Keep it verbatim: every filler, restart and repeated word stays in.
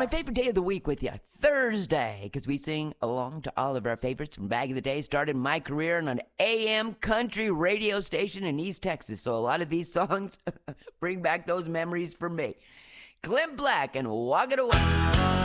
my favorite day of the week with you, Thursday, because we sing along to all of our favorites from back in the day. Started my career on an A M country radio station in East Texas, so a lot of these songs bring back those memories for me. Clint Black and Walk It Away.